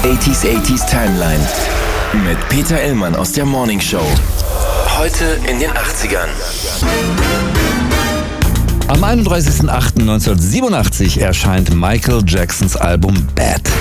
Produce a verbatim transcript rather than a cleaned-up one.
achtziger achtziger Timeline mit Peter Illmann aus der Morning Show. Heute in den achtzigern. Am einunddreißigsten achten neunzehnhundertsiebenundachtzig erscheint Michael Jacksons Album Bad.